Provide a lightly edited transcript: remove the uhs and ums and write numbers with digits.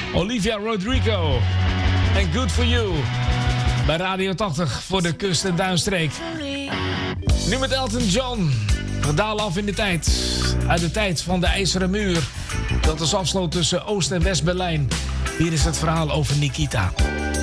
Olivia Rodrigo. En Good For You. Bij Radio 80 voor de kust- en duinstreek. Nu met Elton John. We dalen af in de tijd. Uit de tijd van de IJzeren Muur. Dat is afsloot tussen Oost- en West-Berlijn. Hier is het verhaal over Nikita.